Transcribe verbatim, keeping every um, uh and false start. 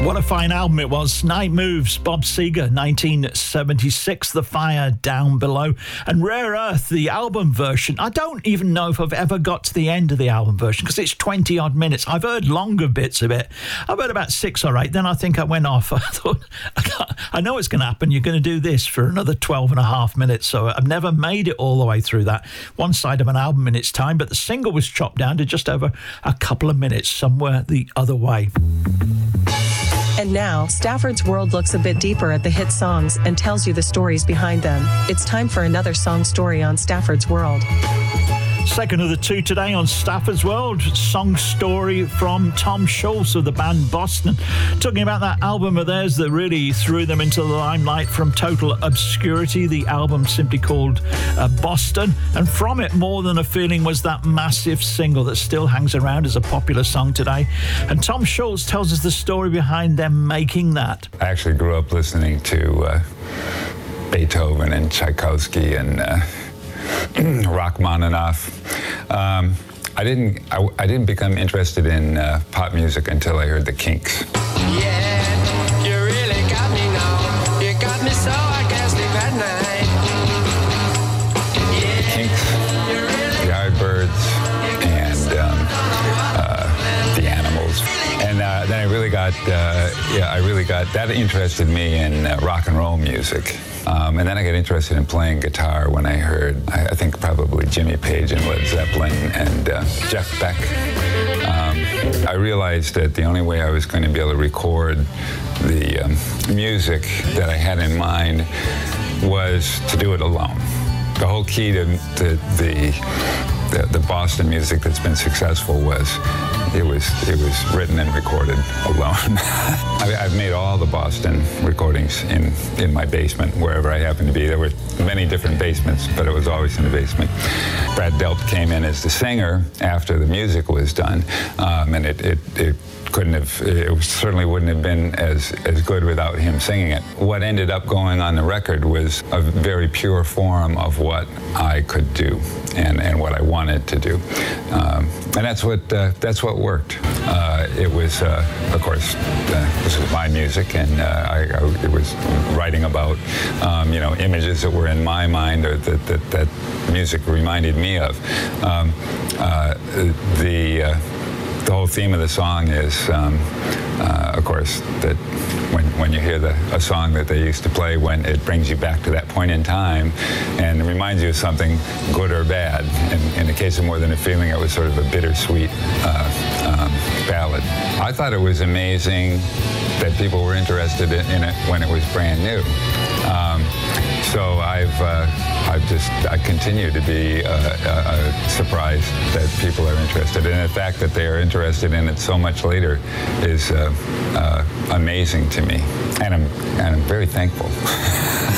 What a fine album it was. Night Moves, Bob Seger, nineteen seventy-six, The Fire Down Below, and Rare Earth, the album version. I don't even know if I've ever got to the end of the album version because it's twenty odd minutes. I've heard longer bits of it. I've heard about six or eight. Then I think I went off. I thought, I, can't, I know it's going to happen. You're going to do this for another twelve and a half minutes. So I've never made it all the way through that. One side of an album in its time, but the single was chopped down to just over a couple of minutes, somewhere the other way. And now, Stafford's World looks a bit deeper at the hit songs and tells you the stories behind them. It's time for another song story on Stafford's World. Second of the two today on Stafford's World, song story from Tom Scholz of the band Boston, talking about that album of theirs that really threw them into the limelight from total obscurity. The album simply called uh, Boston, and from it, More Than a Feeling was that massive single that still hangs around as a popular song today. And Tom Scholz tells us the story behind them making that. I actually grew up listening to uh, Beethoven and Tchaikovsky and uh, Rachmaninoff. Um, I didn't. I, I didn't become interested in uh, pop music until I heard the Kinks. Yeah, you really got me now. You got me so I can't sleep at night. Yeah, the Kinks, the Yardbirds, and um, uh, the Animals. And uh, then I really got. Uh, yeah, I really got. That interested me in uh, rock and roll music. Um, and then I got interested in playing guitar when I heard, I, I think probably Jimmy Page and Led Zeppelin and uh, Jeff Beck. Um, I realized that the only way I was going to be able to record the um, music that I had in mind was to do it alone. The whole key to, to the, the the Boston music that's been successful was it was it was written and recorded alone. I, I've made all the Boston recordings in in my basement, wherever I happen to be. There were many different basements, but it was always in the basement. Brad Delp came in as the singer after the music was done, um, and it, it it couldn't have it certainly wouldn't have been as as good without him singing it. What ended up going on the record was a very pure form of what I could do and and what I wanted to do, um, and that's what uh, that's what worked. Uh, it was, uh, of course, uh, this was my music, and uh, I, I it was writing about, um, you know, images that were in my mind or that that, that music reminded me of. Um, uh, the uh, the whole theme of the song is, um, uh, of course, that when when you hear the a song that they used to play, when it brings you back to that point in time, and it reminds you of something good or bad. In, in the case of More Than a Feeling, it was sort of a bittersweet uh, um, ballad. I thought it was amazing that people were interested in, in it when it was brand new. Um, so I've uh, I've just I continue to be uh, uh, surprised that people are interested, and the fact that they are interested in it so much later is uh, uh, amazing to me, and I'm and I'm very thankful.